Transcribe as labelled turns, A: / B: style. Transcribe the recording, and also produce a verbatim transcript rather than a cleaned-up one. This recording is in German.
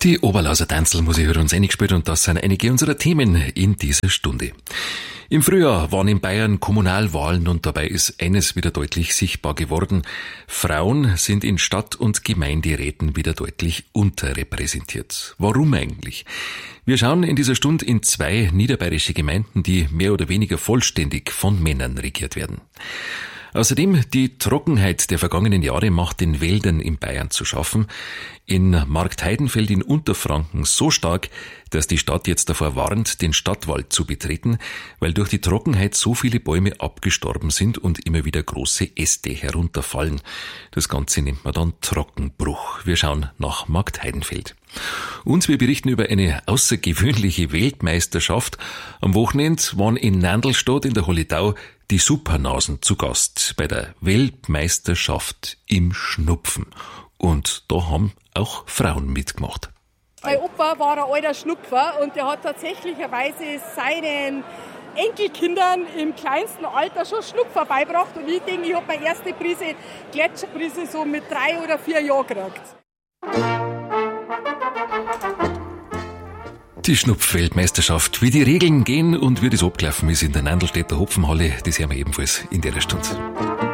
A: Die Oberlauser Tanzlmusik hat uns eingespielt und das sind einige unserer Themen in dieser Stunde. Im Frühjahr waren in Bayern Kommunalwahlen und dabei ist eines wieder deutlich sichtbar geworden. Frauen sind in Stadt- und Gemeinderäten wieder deutlich unterrepräsentiert. Warum eigentlich? Wir schauen in dieser Stunde in zwei niederbayerische Gemeinden, die mehr oder weniger vollständig von Männern regiert werden. Außerdem, die Trockenheit der vergangenen Jahre macht den Wäldern in Bayern zu schaffen. In Marktheidenfeld in Unterfranken so stark, dass die Stadt jetzt davor warnt, den Stadtwald zu betreten, weil durch die Trockenheit so viele Bäume abgestorben sind und immer wieder große Äste herunterfallen. Das Ganze nennt man dann Trockenbruch. Wir schauen nach Marktheidenfeld. Und wir berichten über eine außergewöhnliche Weltmeisterschaft. Am Wochenende waren in Nandlstadt in der Holledau die Supernasen zu Gast bei der Weltmeisterschaft im Schnupfen. Und da haben auch Frauen mitgemacht.
B: Mein Opa war ein alter Schnupfer und der hat tatsächlicherweise seinen Enkelkindern im kleinsten Alter schon Schnupfer beigebracht. Und ich denke, ich habe meine erste Prise Gletscherprise so mit drei oder vier Jahren gekriegt.
A: Die Schnupfweltmeisterschaft. Wie die Regeln gehen und wie das abgelaufen ist in der Nandlstädter Hopfenhalle, das hören wir ebenfalls in der Stunde.